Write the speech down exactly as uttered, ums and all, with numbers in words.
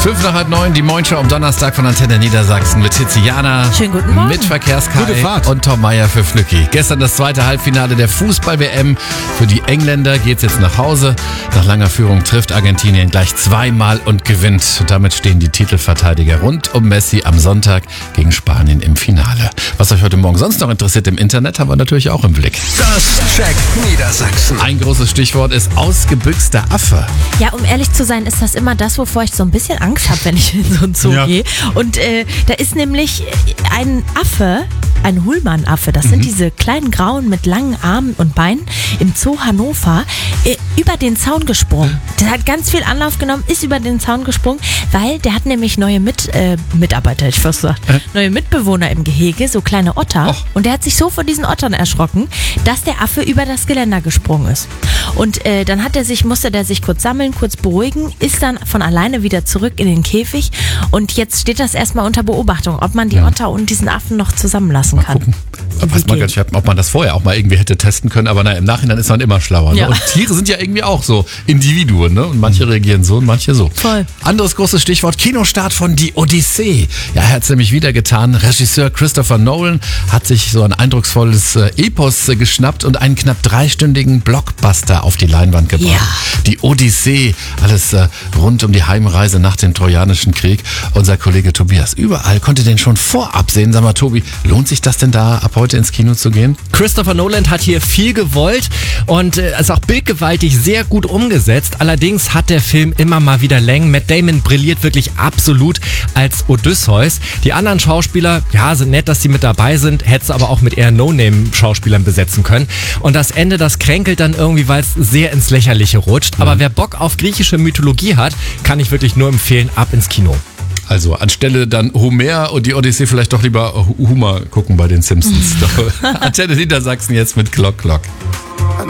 Fünf nach halb neun, die Moin-Show am Donnerstag von Antenne Niedersachsen mit Tiziana. Schönen guten Morgen. Mit Verkehrskai Gute Fahrt. und Tom Meyer für Flücki. Gestern das zweite Halbfinale der Fußball-W M. Für die Engländer geht's jetzt nach Hause. Nach langer Führung trifft Argentinien gleich zweimal und gewinnt. Und damit stehen die Titelverteidiger rund um Messi am Sonntag gegen Spanien im Finale. Was euch heute Morgen sonst noch interessiert im Internet, haben wir natürlich auch im Blick. Das checkt Niedersachsen. Ein großes Stichwort ist ausgebüxter Affe. Ja, um ehrlich zu sein, ist das immer das, wovor ich so ein bisschen Angst habe, wenn ich in so einen Zoo Ja. gehe. Und äh, da ist nämlich ein Affe, ein Hullmann-Affe, das sind diese kleinen Grauen mit langen Armen und Beinen im Zoo Hannover, äh, über den Zaun gesprungen. Der hat ganz viel Anlauf genommen, ist über den Zaun gesprungen, weil der hat nämlich neue Mit, äh, Mitarbeiter, hätte ich fast gesagt, Äh? neue Mitbewohner im Gehege, so kleine Otter. Och. Und der hat sich so vor diesen Ottern erschrocken, dass der Affe über das Geländer gesprungen ist. Und äh, dann hat er sich, musste der sich kurz sammeln, kurz beruhigen, ist dann von alleine wieder zurück in den Käfig. Und jetzt steht das erstmal unter Beobachtung, ob man die Otter und diesen Affen noch zusammenlassen kann. Gucken. Im Weiß man W G. gar nicht, ob man das vorher auch mal irgendwie hätte testen können, aber naja, im Nachhinein ist man immer schlauer. Ne? Ja. Und Tiere sind ja irgendwie auch so Individuen, ne? Und manche reagieren so und manche so. Voll. Anderes großes Stichwort, Kinostart von Die Odyssee. Ja, er hat es nämlich wieder getan. Regisseur Christopher Nolan hat sich so ein eindrucksvolles äh, Epos äh, geschnappt und einen knapp dreistündigen Blockbuster auf die Leinwand gebracht. Ja. Die Odyssee, alles äh, rund um die Heimreise nach dem Trojanischen Krieg. Unser Kollege Tobias überall konnte den schon vorab sehen. Sag mal, Tobi, lohnt sich das denn da ab heute ins Kino zu gehen? Christopher Nolan hat hier viel gewollt und äh, ist auch bildgewaltig sehr gut umgesetzt. Allerdings hat der Film immer mal wieder Längen. Matt Damon brilliert wirklich absolut als Odysseus. Die anderen Schauspieler, ja, sind nett, dass sie mit dabei sind, hättest aber auch mit eher No-Name-Schauspielern besetzen können. Und das Ende, das kränkelt dann irgendwie, weil es sehr ins Lächerliche rutscht. Aber wer Bock auf griechische Mythologie hat, kann ich wirklich nur empfehlen, ab ins Kino. Also anstelle dann Homer und die Odyssee vielleicht doch lieber Humor gucken bei den Simpsons. Antenne Niedersachsen jetzt mit Glock Glock.